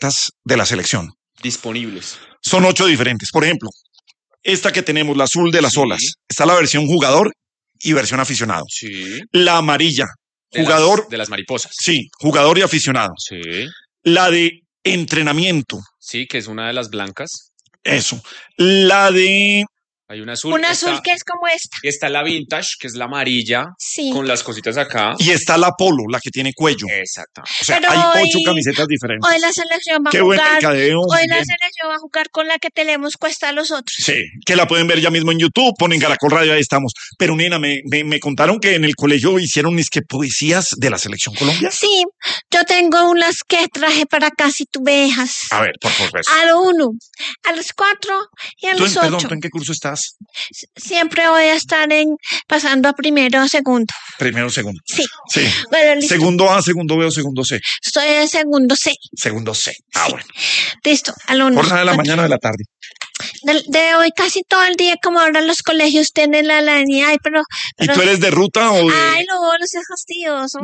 camisetas de la selección. Disponibles. Son 8 diferentes. Por ejemplo, esta que tenemos, la azul de las olas, está la versión jugador y versión aficionado. Sí. La amarilla, jugador. De las mariposas. Sí, jugador y aficionado. Sí. La de entrenamiento. Sí, que es una de las blancas. Eso. La de... Hay una azul. Una azul que es como esta. Está la vintage, que es la amarilla. Sí. Con las cositas acá. Y está la polo, la que tiene cuello. Exacto. O sea, Pero hay hoy- 8 camisetas diferentes. Hoy la selección va Qué a buen jugar. mercadeo. Hoy la Bien. selección va a jugar con la que tenemos cuesta a los otros. Sí, que la pueden ver ya mismo en YouTube, ponen Caracol Radio, ahí estamos. Pero Nina, me contaron que en el colegio hicieron es que poesías de la Selección Colombia. Sí, yo tengo unas que traje para acá si tú veas. A ver, por favor. A lo 1, a los 4 y a los 8. Perdón, ¿tú en qué curso estás? Siempre voy a estar pasando a primero o segundo. Primero, segundo. Sí. Sí. Bueno, listo. Segundo A, segundo B o segundo C. Estoy en segundo C. Segundo C. Ah, bueno. Listo, al 1. Jornada de la mañana o de la tarde. De hoy casi todo el día, como ahora los colegios tienen la línea. Ay, pero ¿Y tú eres de ruta o de...? Ay, no seas fastidioso.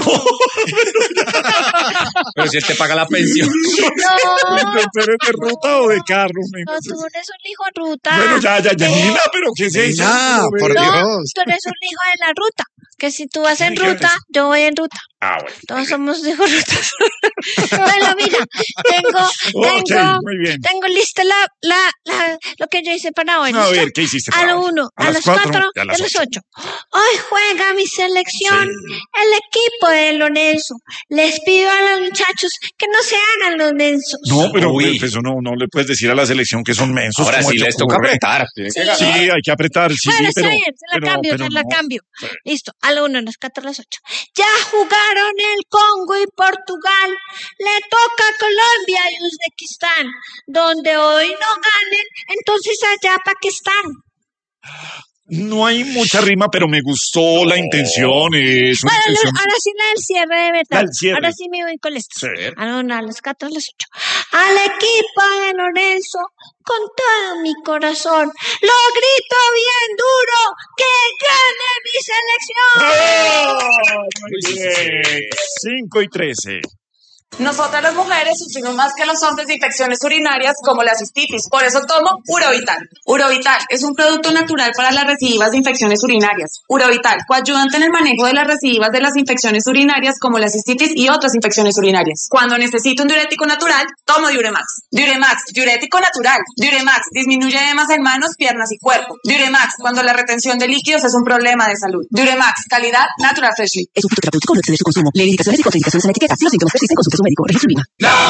Pero si él te paga la pensión. No, ¿Tú eres de ruta o de carro? no, tú eres un hijo de ruta. Bueno, ya, Nina, pero ¿qué es eso? Nina, por No, Dios. tú eres un hijo de la ruta. Que si tú vas en ¿Qué es ruta, eso? yo voy en ruta. Ah, bueno. Todos somos hijos de ruta. Bueno, mira, Muy bien. tengo lista lo que yo hice para hoy. A ¿listo? ver, ¿qué hiciste A para lo hoy? 1, A a las los 4 4 y a y a las los 8. 8. Hoy juega mi selección, el equipo de Lorenzo. Les pido a los muchachos que no se hagan los mensos. No, pero Uy. pues, eso no le puedes decir a la selección que son mensos. Ahora ¿cómo sí te les toca ocurre? apretar. Tienen que Sí, ganar. hay que apretar, sí, Bueno, pero... está bien, se la cambio, pero se la no. cambio. Listo, a lo 1, a los 4, a las 8. Ya jugaron el Congo y Portugal. Le toca a Colombia y Uzbekistán. Donde hoy no ganen, entonces allá Pakistán. No hay mucha rima, pero me gustó la intención. Es una Bueno, intención. ahora sí la del cierre de verdad. La del cierre. Ahora sí me voy con esto. Sí. A lo 1, a los 4, a las 8. Al equipo de Lorenzo, con todo mi corazón, lo grito bien duro, que gane mi selección. ¡Oh! Muy bien. 5 y 13. Nosotras las mujeres sufrimos más que los hombres de infecciones urinarias como la cistitis. Por eso tomo Urovital. Urovital es un producto natural para las recidivas de infecciones urinarias. Urovital, coayudante en el manejo de las recidivas de las infecciones urinarias como la cistitis y otras infecciones urinarias. Cuando necesito un diurético natural, tomo Diuremax. Diuremax, diurético natural. Diuremax disminuye edemas en manos, piernas y cuerpo. Diuremax, cuando la retención de líquidos es un problema de salud. Diuremax, calidad Natural Freshly. Es un producto terapéutico, no exceder su consumo. Lee indicaciones y contraindicaciones en la etiqueta. Si los síntomas persisten, consulte a su médico. Registro INVIMA.